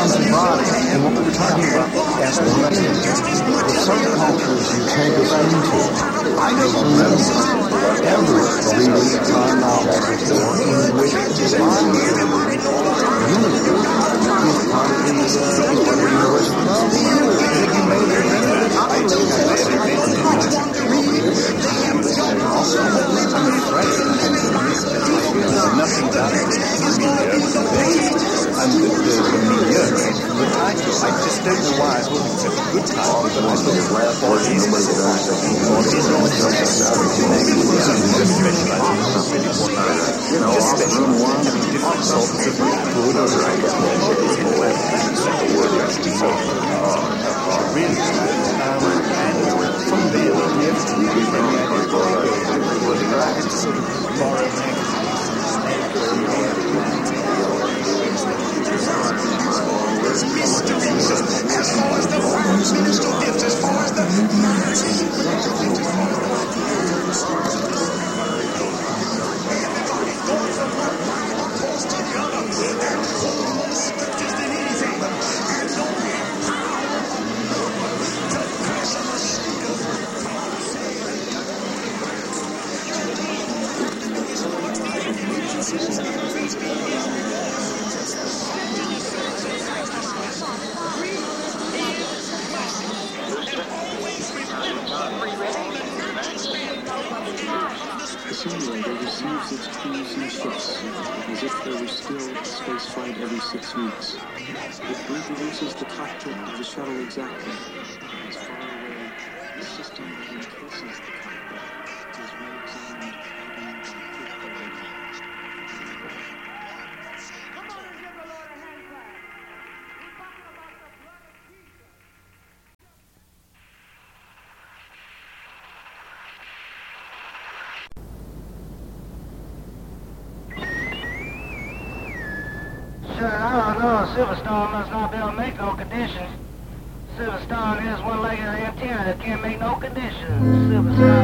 human body. And what we were talking about as the subcultures you take us into. I don't remember ever reading a time novel before in which my universe is part of the universe. Have you made it? I don't have nothing about it. And the media, the title, I just don't know why I thought it was such a good title, but I thought it was bodies was the title. Bodies on the just specializing in really what just specializing having different sorts of good or right is more really and from there we have to really sort of borrow as far as the fire's ministry gift, as far as the its crews and ships, as if there were still a space flight every 6 weeks. It reproduces the cockpit of the shuttle exactly. As far away, the system that encases the cockpit is re-examined by Come on and give the Lord a hand clap. We're talking about the blood of Jesus. Sure, I don't know. Silverstone must not be able to make no conditions. Silverstone is one-legged antenna that can't make no conditions. Silverstone.